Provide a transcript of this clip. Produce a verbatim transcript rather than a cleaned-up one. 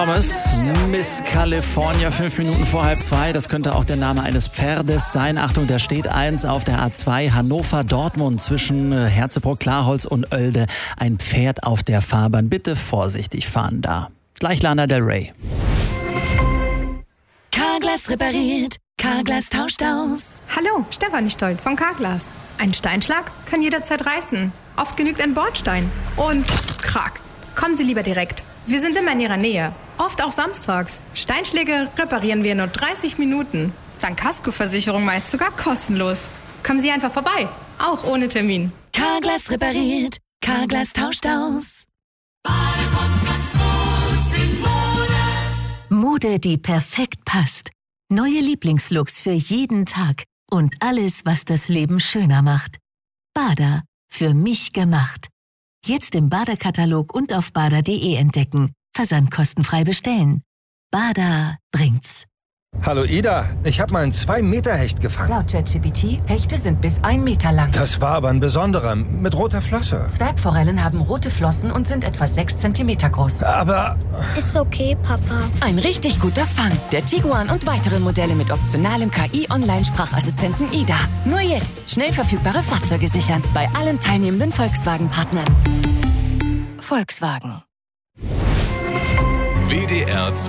Thomas, Miss California, fünf Minuten vor halb zwei. Das könnte auch der Name eines Pferdes sein. Achtung, da steht eins auf der A zwei Hannover-Dortmund zwischen Herzebruck, Klarholz und Oelde. Ein Pferd auf der Fahrbahn. Bitte vorsichtig fahren da. Gleich Lana Del Rey. Carglass repariert, Carglass tauscht aus. Hallo, Stefanie Stoll von Carglass. Ein Steinschlag kann jederzeit reißen. Oft genügt ein Bordstein. Und krack. Kommen Sie lieber direkt. Wir sind immer in Ihrer Nähe. Oft auch samstags. Steinschläge reparieren wir in nur dreißig Minuten. Dank Kaskoversicherung meist sogar kostenlos. Kommen Sie einfach vorbei. Auch ohne Termin. Carglass repariert, Carglass tauscht aus. Mode, die perfekt passt. Neue Lieblingslooks für jeden Tag. Und alles, was das Leben schöner macht. Bada, für mich gemacht. Jetzt im Bada-Katalog und auf bada punkt de entdecken. Versand kostenfrei bestellen. Bada bringt's. Hallo Ida, ich habe mal einen zwei Meter Hecht gefangen. Laut ChatGPT, Hechte sind bis ein Meter lang. Das war aber ein besonderer, mit roter Flosse. Zwergforellen haben rote Flossen und sind etwa sechs Zentimeter groß. Aber... Ist okay, Papa. Ein richtig guter Fang. Der Tiguan und weitere Modelle mit optionalem K I-Online-Sprachassistenten Ida. Nur jetzt schnell verfügbare Fahrzeuge sichern. Bei allen teilnehmenden Volkswagen-Partnern. Volkswagen. W D R zwei